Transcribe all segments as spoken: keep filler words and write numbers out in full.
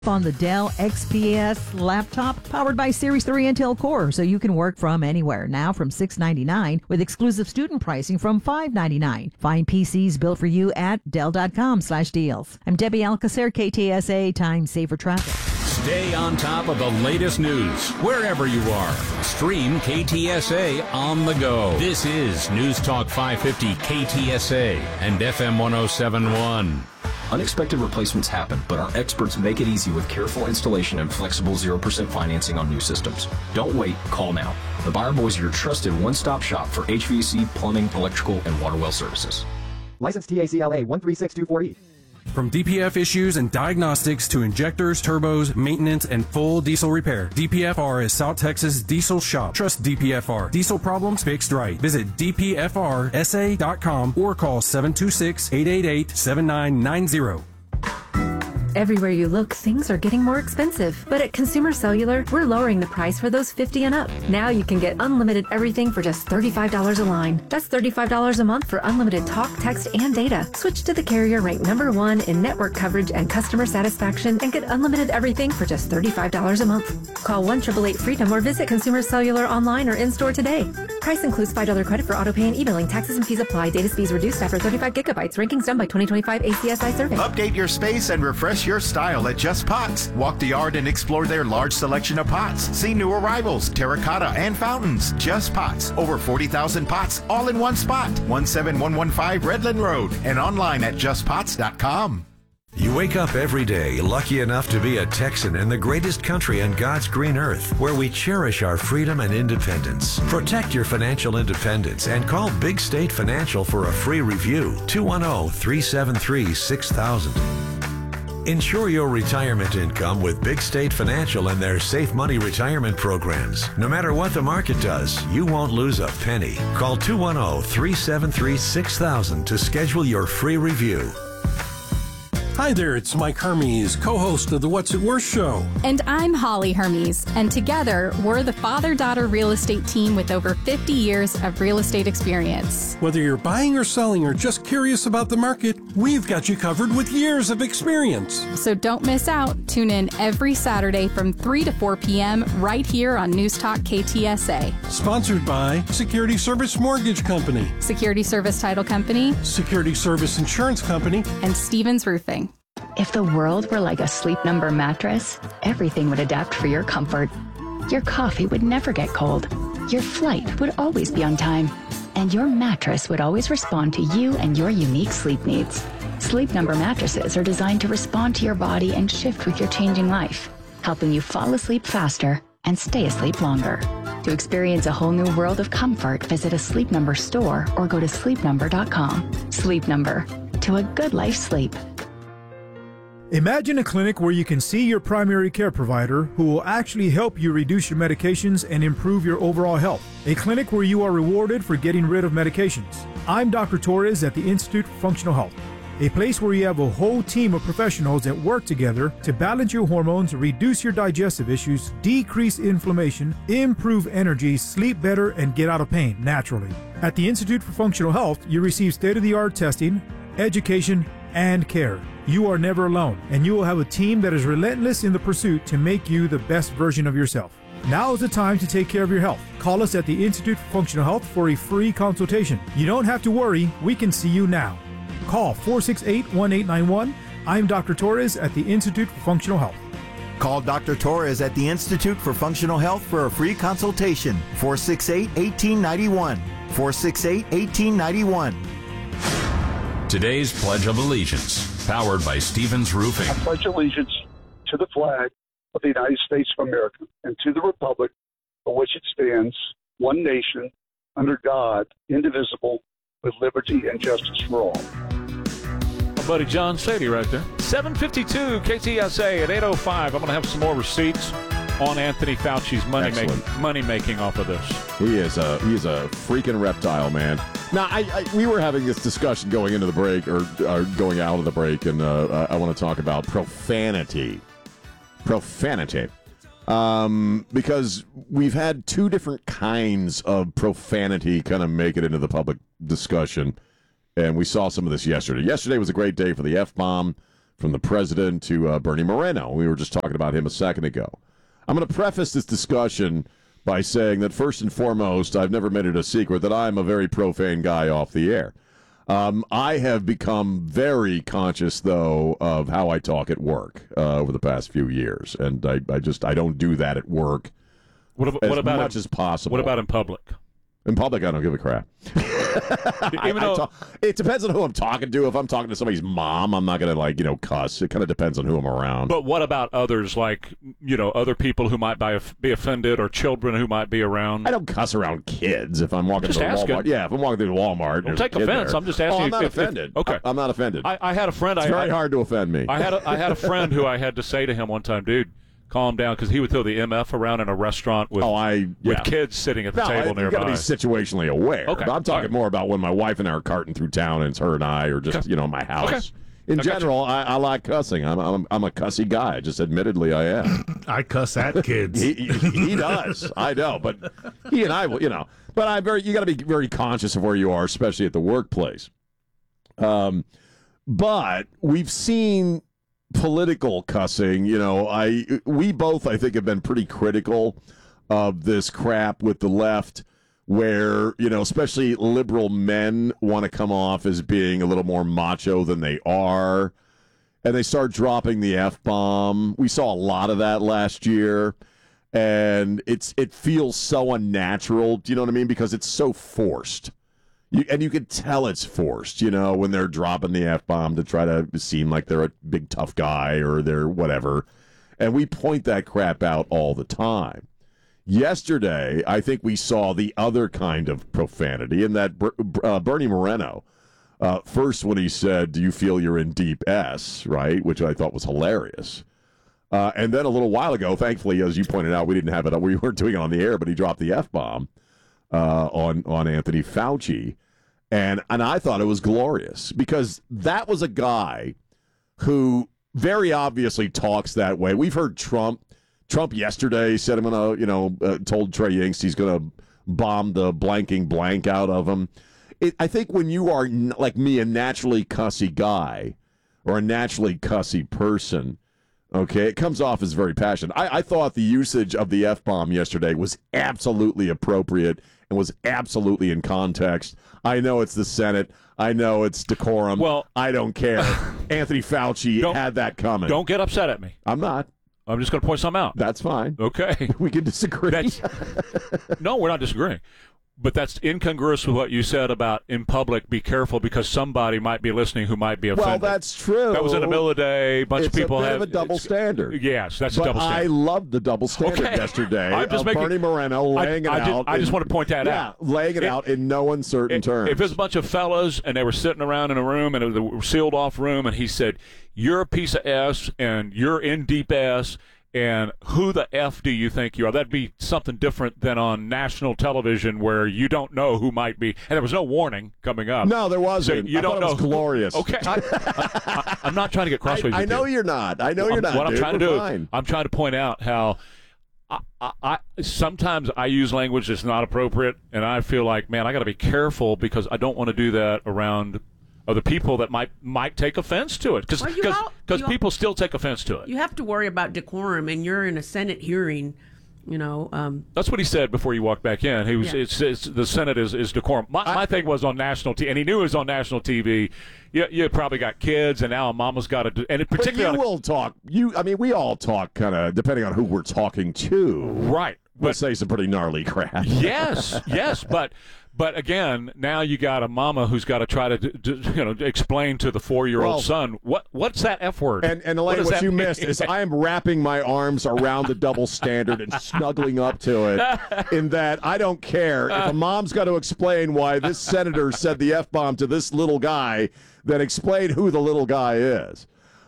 On the Dell X P S laptop powered by Series three Intel Core, so you can work from anywhere. Now from six hundred ninety-nine dollars with exclusive student pricing from five hundred ninety-nine dollars. Find P Cs built for you at Dell.com slash deals. I'm Debbie Alcacer, K T S A, Time Saver Traffic. Stay on top of the latest news wherever you are. Stream K T S A on the go. This is News Talk five fifty K T S A and F M one oh seven point one. Unexpected replacements happen, but our experts make it easy with careful installation and flexible zero percent financing on new systems. Don't wait, call now. The Buyer Boys are your trusted one-stop shop for H V A C, plumbing, electrical, and water well services. License T A C L A one three six two four E. From D P F issues and diagnostics to injectors, turbos, maintenance, and full diesel repair, D P F R is South Texas Diesel Shop. Trust D P F R. Diesel problems fixed right. Visit D P F R S A dot com or call seven two six, eight eight eight, seven nine nine zero. Everywhere you look, things are getting more expensive. But at Consumer Cellular, we're lowering the price for those fifty and up. Now you can get unlimited everything for just thirty-five dollars a line. That's thirty-five dollars a month for unlimited talk, text, and data. Switch to the carrier ranked number one in network coverage and customer satisfaction and get unlimited everything for just thirty-five dollars a month. Call one eight eight eight freedom or visit Consumer Cellular online or in-store today. Price includes five dollars credit for auto pay and e-billing. Taxes and fees apply. Data speeds reduced after thirty-five gigabytes. Rankings done by twenty twenty-five A C S I survey. Update your space and refresh your style at Just Pots. Walk the yard and explore their large selection of pots. See new arrivals, terracotta, and fountains. Just Pots. Over forty thousand pots, all in one spot. one seven one one five Redland Road and online at just pots dot com. You wake up every day lucky enough to be a Texan in the greatest country on God's green earth, where we cherish our freedom and independence. Protect your financial independence and call Big State Financial for a free review. two one zero, three seven three, six thousand. Ensure your retirement income with Big State Financial and their Safe Money retirement programs. No matter what the market does, you won't lose a penny. Call two one zero, three seven three, six thousand to schedule your free review. Hi there, it's Mike Hermes, co-host of the What's It Worth show. And I'm Holly Hermes, and together we're the father-daughter real estate team with over fifty years of real estate experience. Whether you're buying or selling or just curious about the market, we've got you covered with years of experience. So don't miss out. Tune in every Saturday from three to four p.m. right here on News Talk K T S A. Sponsored by Security Service Mortgage Company, Security Service Title Company, Security Service Insurance Company, and Stevens Roofing. If the world were like a Sleep Number mattress, everything would adapt for your comfort. Your coffee would never get cold. Your flight would always be on time. And your mattress would always respond to you and your unique sleep needs. Sleep Number mattresses are designed to respond to your body and shift with your changing life, helping you fall asleep faster and stay asleep longer. To experience a whole new world of comfort, visit a Sleep Number store or go to sleep number dot com. Sleep Number. To a good life sleep. Imagine a clinic where you can see your primary care provider who will actually help you reduce your medications and improve your overall health. A clinic where you are rewarded for getting rid of medications. I'm Doctor Torres at the Institute for Functional Health. A place where you have a whole team of professionals that work together to balance your hormones, reduce your digestive issues, decrease inflammation, improve energy, sleep better, and get out of pain naturally. At the Institute for Functional Health, you receive state-of-the-art testing, education, and care. You are never alone, and you will have a team that is relentless in the pursuit to make you the best version of yourself. Now is the time to take care of your health. Call us at the Institute for Functional Health for a free consultation. You don't have to worry, we can see you now. Call four six eight, one eight nine one. I'm Doctor Torres at the Institute for Functional Health. Call Doctor Torres at the Institute for Functional Health for a free consultation. four six eight, one eight nine one. four six eight, one eight nine one. Today's Pledge of Allegiance, powered by Stevens Roofing. I pledge allegiance to the flag of the United States of America and to the republic for which it stands, one nation, under God, indivisible, with liberty and justice for all. My buddy John Sadie right there. seven fifty-two K T S A at eight oh five. I'm going to have some more receipts on Anthony Fauci's money making, money making off of this. He is a he is a freaking reptile, man. Now, I, I we were having this discussion going into the break or, or going out of the break, and uh, I, I want to talk about profanity. Profanity. Um, because we've had two different kinds of profanity kind of make it into the public discussion, and we saw some of this yesterday. Yesterday was a great day for the F-bomb, from the president to uh, Bernie Moreno. We were just talking about him a second ago. I'm going to preface this discussion by saying that first and foremost, I've never made it a secret that I'm a very profane guy off the air. Um, I have become very conscious, though, of how I talk at work uh, over the past few years, and I, I just I don't do that at work what about, as what about much in, as possible. What about in public? In public, I don't give a crap. Even I, though I talk, it depends on who I'm talking to. If I'm talking to somebody's mom, I'm not going to, like, you know, cuss. It kind of depends on who I'm around. But what about others, like, you know, other people who might be, be offended or children who might be around? I don't cuss around kids if I'm walking Just through asking. Walmart. Yeah, if I'm walking through Walmart. Don't take offense. There. I'm just asking. Oh, I'm if, not if, offended. If, okay. I'm not offended. I, I had a friend. It's I, very I, hard to offend me. I had a, I had a friend who I had to say to him one time, dude, calm down, because he would throw the M F around in a restaurant with, oh, I, with yeah. kids sitting at the no, table I, nearby. You got to be situationally aware. Okay. But I'm talking right. more about when my wife and I are carting through town and it's her and I, or just, okay. you know, my house. Okay. In I general, I, I like cussing. I'm, I'm I'm a cussy guy. Just admittedly, I am. I cuss at kids. he, he, he does. I know, but he and I will, you know. But I'm very. You got to be very conscious of where you are, especially at the workplace. Um, but we've seen political cussing. You know, I we both I think have been pretty critical of this crap with the left, where, you know, especially liberal men want to come off as being a little more macho than they are, and they start dropping the F-bomb. We saw a lot of that last year, and it's it feels so unnatural, do you know what I mean? Because it's so forced. You, and you can tell it's forced, you know, when they're dropping the F-bomb to try to seem like they're a big tough guy or they're whatever. And we point that crap out all the time. Yesterday, I think we saw the other kind of profanity in that uh, Bernie Moreno, uh, first when he said, do you feel you're in deep S, right, which I thought was hilarious. Uh, and then a little while ago, thankfully, as you pointed out, we didn't have it, we weren't doing it on the air, but he dropped the F-bomb uh, on, on Anthony Fauci. And, and I thought it was glorious because that was a guy who very obviously talks that way. We've heard Trump Trump yesterday said I'm going to, you know, uh, told Trey Yingst he's going to bomb the blanking blank out of him. It, I think when you are, n- like me, a naturally cussy guy or a naturally cussy person, okay, it comes off as very passionate. I, I thought the usage of the F-bomb yesterday was absolutely appropriate and was absolutely in context. I know it's the Senate. I know it's decorum. Well, I don't care. Anthony Fauci had that coming. Don't get upset at me. I'm not. I'm just going to point something out. That's fine. Okay. We can disagree. That's, no, we're not disagreeing. But that's incongruous with what you said about in public, be careful because somebody might be listening who might be offended. Well, that's true. That was in the middle of the day. A bunch it's of people a bit have of a double standard. Yes, that's but a double standard. I love the double standard okay. yesterday I'm just of making, Bernie Moreno laying I, it I out. Just, I just want to point that yeah, out. laying it, it out in no uncertain it, terms. If there's a bunch of fellas and they were sitting around in a room and it was a sealed off room and he said, you're a piece of S and you're in deep S, and who the F do you think you are? That'd be something different than on national television where you don't know who might be. And there was no warning coming up. No, there wasn't. So you I don't thought know. it was glorious. Okay. I, I, I, I'm not trying to get crossways I, I with know you. you're not. I know I'm, you're not. What dude. I'm trying We're to do, fine. I'm trying to point out how I, I, I sometimes I use language that's not appropriate, and I feel like, man, I got to be careful because I don't want to do that around other people that might might take offense to it, because well, people still take offense to it. You have to worry about decorum, and you're in a Senate hearing. You know, um, that's what he said before you walked back in. He was, yeah. it's, it's the Senate is, is decorum. My, I, my thing was on national T V, and he knew it was on national T V. You, you probably got kids, and now a mama's got to do, and it particularly but you will talk. You, I mean, we all talk kind of depending on who we're talking to. Right. We'll say some pretty gnarly crap. Yes, yes, but. But again, now you got a mama who's got to try to, d- d- you know, explain to the four-year-old well, son what what's that F word. And and Elaine, what, what you mean? missed is I am wrapping my arms around the double standard and snuggling up to it. In that I don't care if a mom's got to explain why this senator said the F-bomb to this little guy, then explain who the little guy is.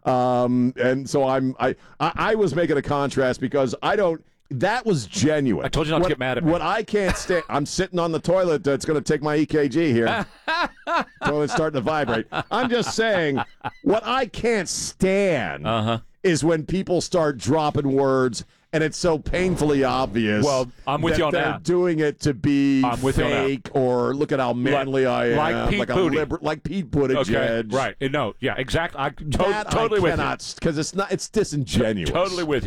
Um, and so I'm I I, I was making a contrast because I don't. That was genuine. I told you not what, to get mad at me. What I can't stand, I'm sitting on the toilet that's going to take my E K G here. Toilet's starting to vibrate. I'm just saying, what I can't stand uh-huh. is when people start dropping words and it's so painfully obvious. Well, I'm with that you on they're that. doing it to be I'm with you on that. fake or look at how manly like, I am, like Pete like, a Buttigieg. liber- like Pete Buttigieg. Okay, right. No, yeah, exactly. I to- That totally I with you. cannot, because it's not. It's disingenuous. Totally with you.